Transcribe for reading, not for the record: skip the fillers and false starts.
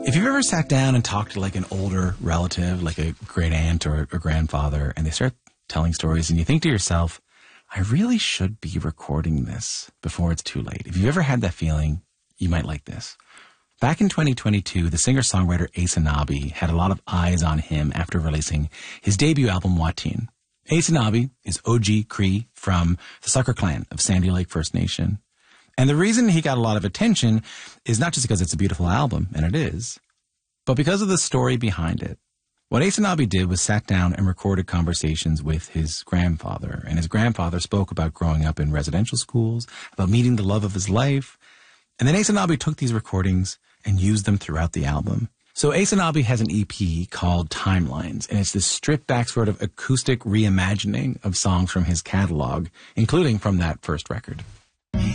If you've ever sat down and talked to like an older relative, like a great aunt or a grandfather, and they start telling stories and you think to yourself, I really should be recording this before it's too late. If you've ever had that feeling, you might like this. Back in 2022, the singer-songwriter Ace Anabi had a lot of eyes on him after releasing his debut album, Watine. Ace Anabi is OG Cree from the Sucker Clan of Sandy Lake First Nation. And the reason he got a lot of attention is not just because it's a beautiful album, and it is, but because of the story behind it. What Ace Anabi did was sat down and recorded conversations with his grandfather, and his grandfather spoke about growing up in residential schools, about meeting the love of his life, and then Ace Anabi took these recordings and used them throughout the album. So Ace Anabi has an EP called Timelines, and it's this stripped-back sort of acoustic reimagining of songs from his catalog, including from that first record.